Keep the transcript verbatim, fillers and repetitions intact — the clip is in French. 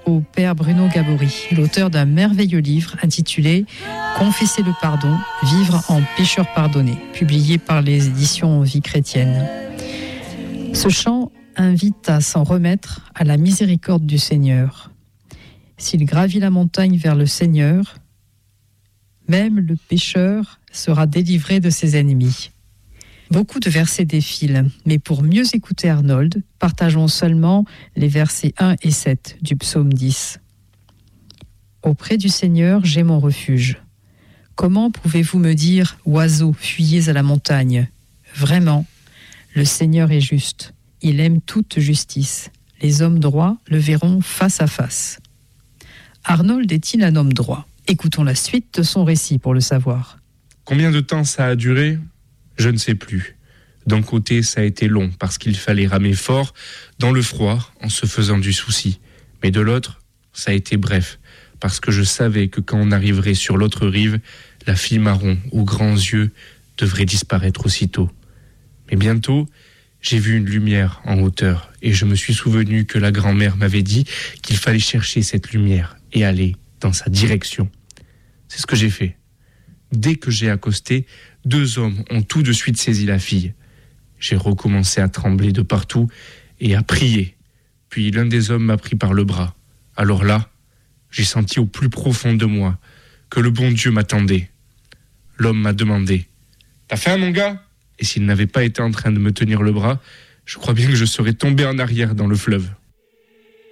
au père Bruno Gabory, l'auteur d'un merveilleux livre intitulé « Confesser le pardon, vivre en pécheur pardonné », publié par les éditions Vie chrétienne. Ce chant invite à s'en remettre à la miséricorde du Seigneur. S'il gravit la montagne vers le Seigneur, même le pécheur sera délivré de ses ennemis. Beaucoup de versets défilent, mais pour mieux écouter Arnold, partageons seulement les versets un et sept du psaume dix. Auprès du Seigneur, j'ai mon refuge. Comment pouvez-vous me dire, oiseaux, fuyez à la montagne? Vraiment, le Seigneur est juste. Il aime toute justice. Les hommes droits le verront face à face. Arnold est-il un homme droit? Écoutons la suite de son récit pour le savoir. Combien de temps ça a duré? Je ne sais plus. D'un côté, ça a été long parce qu'il fallait ramer fort dans le froid en se faisant du souci. Mais de l'autre, ça a été bref parce que je savais que quand on arriverait sur l'autre rive, la fille marron aux grands yeux devrait disparaître aussitôt. Mais bientôt, j'ai vu une lumière en hauteur et je me suis souvenu que la grand-mère m'avait dit qu'il fallait chercher cette lumière et aller dans sa direction. C'est ce que j'ai fait. Dès que j'ai accosté, deux hommes ont tout de suite saisi la fille. J'ai recommencé à trembler de partout et à prier. Puis l'un des hommes m'a pris par le bras. Alors là, j'ai senti au plus profond de moi que le bon Dieu m'attendait. L'homme m'a demandé « T'as faim, mon gars ?» Et s'il n'avait pas été en train de me tenir le bras, je crois bien que je serais tombé en arrière dans le fleuve.